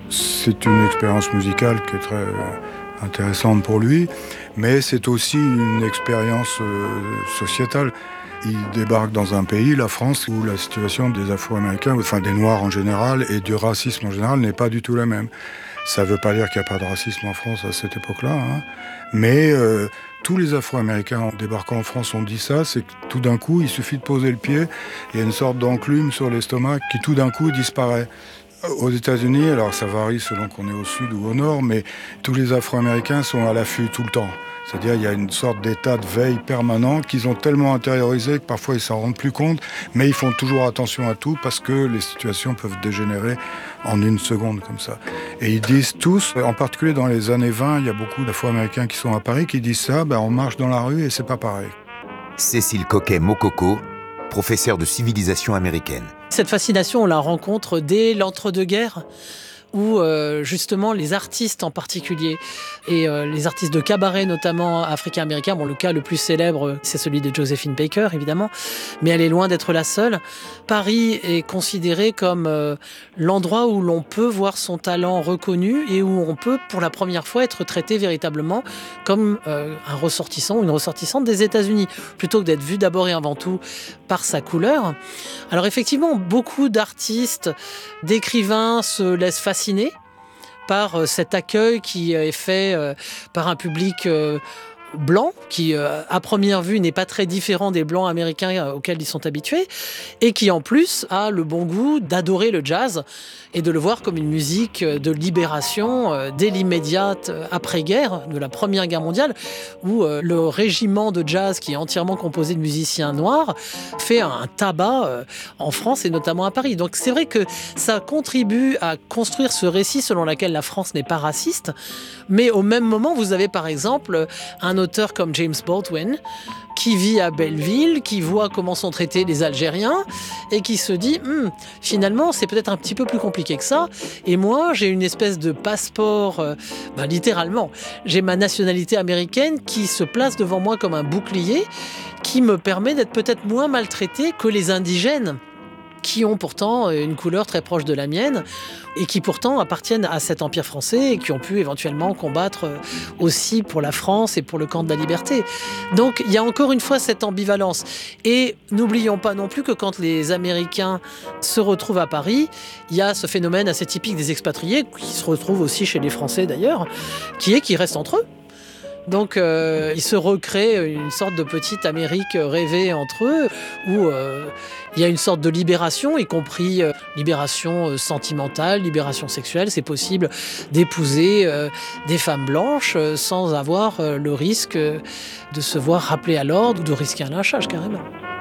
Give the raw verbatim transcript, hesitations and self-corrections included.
C'est une expérience musicale qui est très intéressante pour lui, mais c'est aussi une expérience euh, sociétale. Il débarque dans un pays, la France, où la situation des Afro-Américains, enfin des Noirs en général, et du racisme en général n'est pas du tout la même. Ça ne veut pas dire qu'il n'y a pas de racisme en France à cette époque-là, hein. Mais euh, tous les Afro-Américains en débarquant en France ont dit ça, c'est que tout d'un coup, il suffit de poser le pied, il y a une sorte d'enclume sur l'estomac qui tout d'un coup disparaît. Aux États-Unis, alors ça varie selon qu'on est au sud ou au nord, mais tous les Afro-Américains sont à l'affût tout le temps. C'est-à-dire qu'il y a une sorte d'état de veille permanent qu'ils ont tellement intériorisé que parfois ils s'en rendent plus compte, mais ils font toujours attention à tout parce que les situations peuvent dégénérer en une seconde comme ça. Et ils disent tous, en particulier dans les années vingt, il y a beaucoup d'Afro-Américains qui sont à Paris qui disent ça, ben on marche dans la rue et c'est pas pareil. Cécile Coquet-Mococo, professeure de civilisation américaine. Cette fascination, on la rencontre dès l'entre-deux-guerres, où euh, justement les artistes en particulier, et euh, les artistes de cabaret notamment africains-américains, bon, le cas le plus célèbre c'est celui de Josephine Baker évidemment, mais elle est loin d'être la seule. Paris est considéré comme euh, l'endroit où l'on peut voir son talent reconnu et où on peut pour la première fois être traité véritablement comme euh, un ressortissant ou une ressortissante des États-Unis, plutôt que d'être vu d'abord et avant tout par sa couleur. Alors effectivement, beaucoup d'artistes, d'écrivains se laissent fasciner par cet accueil qui est fait par un public blanc, qui à première vue n'est pas très différent des blancs américains auxquels ils sont habitués, et qui en plus a le bon goût d'adorer le jazz et de le voir comme une musique de libération dès l'immédiate après-guerre, de la Première Guerre mondiale, où le régiment de jazz qui est entièrement composé de musiciens noirs fait un tabac en France et notamment à Paris. Donc c'est vrai que ça contribue à construire ce récit selon lequel la France n'est pas raciste, mais au même moment vous avez par exemple un auteur comme James Baldwin qui vit à Belleville, qui voit comment sont traités les Algériens et qui se dit hm, finalement c'est peut-être un petit peu plus compliqué que ça, et moi j'ai une espèce de passeport, euh, ben, littéralement j'ai ma nationalité américaine qui se place devant moi comme un bouclier qui me permet d'être peut-être moins maltraité que les indigènes qui ont pourtant une couleur très proche de la mienne et qui pourtant appartiennent à cet empire français et qui ont pu éventuellement combattre aussi pour la France et pour le camp de la liberté. Donc il y a encore une fois cette ambivalence. Et n'oublions pas non plus que quand les Américains se retrouvent à Paris, il y a ce phénomène assez typique des expatriés, qui se retrouve aussi chez les Français d'ailleurs, qui est qu'ils restent entre eux. Donc euh, il se recrée une sorte de petite Amérique rêvée entre eux, où euh, il y a une sorte de libération, y compris euh, libération sentimentale, libération sexuelle. C'est possible d'épouser euh, des femmes blanches euh, sans avoir euh, le risque de se voir rappelé à l'ordre ou de risquer un lynchage carrément.